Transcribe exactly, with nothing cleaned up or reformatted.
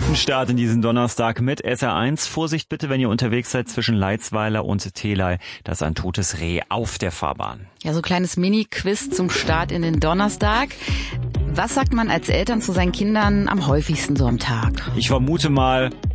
Guten Start in diesen Donnerstag mit S R eins. Vorsicht bitte, wenn ihr unterwegs seid zwischen Leitzweiler und Theley. Da ist ein totes Reh auf der Fahrbahn. Ja, so ein kleines Mini-Quiz zum Start in den Donnerstag. Was sagt man als Eltern zu seinen Kindern am häufigsten so am Tag? Ich vermute mal,